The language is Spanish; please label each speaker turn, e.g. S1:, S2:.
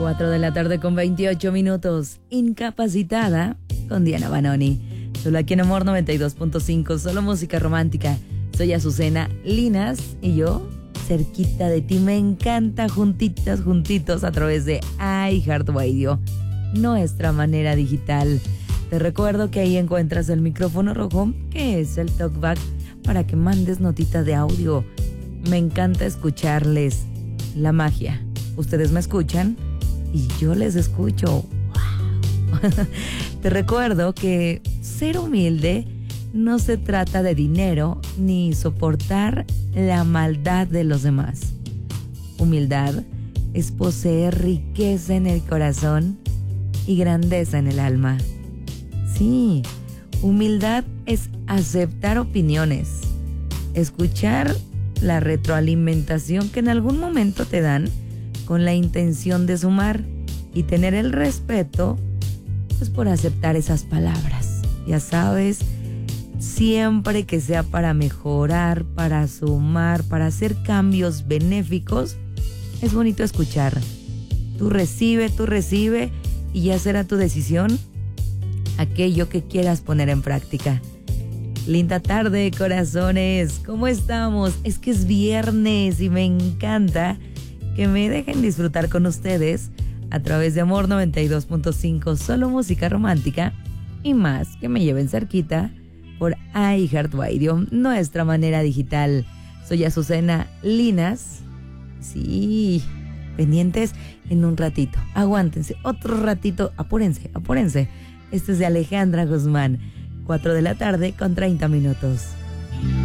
S1: 4 de la tarde con 28 minutos. Incapacitada con Diana Banoni. Solo aquí en Amor 92.5, solo música romántica. Soy Azucena Linas y yo, cerquita de ti. Me encanta juntitos a través de iHeartRadio, nuestra manera digital. Te recuerdo que ahí encuentras el micrófono rojo, que es el talkback, para que mandes notitas de audio. Me encanta escucharles. La magia. Ustedes me escuchan y yo les escucho. ¡Wow! Te recuerdo que ser humilde no se trata de dinero ni soportar la maldad de los demás. Humildad es poseer riqueza en el corazón y grandeza en el alma. Sí, humildad es aceptar opiniones, escuchar la retroalimentación que en algún momento te dan con la intención de sumar y tener el respeto, pues, por aceptar esas palabras. Ya sabes, siempre que sea para mejorar, para sumar, para hacer cambios benéficos, es bonito escuchar. Tú recibe y ya será tu decisión aquello que quieras poner en práctica. Linda tarde, corazones. ¿Cómo estamos? Es que es viernes y me encanta que me dejen disfrutar con ustedes a través de Amor 92.5, solo música romántica, y más, que me lleven cerquita por iHeartRadio, nuestra manera digital. Soy Azucena Linas. Sí, pendientes en un ratito. Aguántense, otro ratito. Apúrense. Este es de Alejandra Guzmán. 4 de la tarde con 30 minutos.